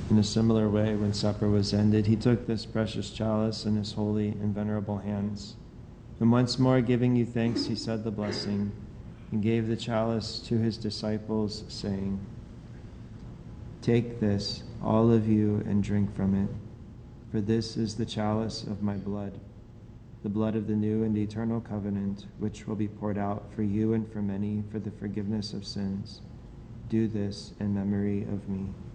In a similar way, when supper was ended, he took this precious chalice in his holy and venerable hands. And once more giving you thanks, he said the blessing and gave the chalice to his disciples, saying, "Take this, all of you, and drink from it, for this is the chalice of my blood, the blood of the new and eternal covenant, which will be poured out for you and for many for the forgiveness of sins. Do this in memory of me."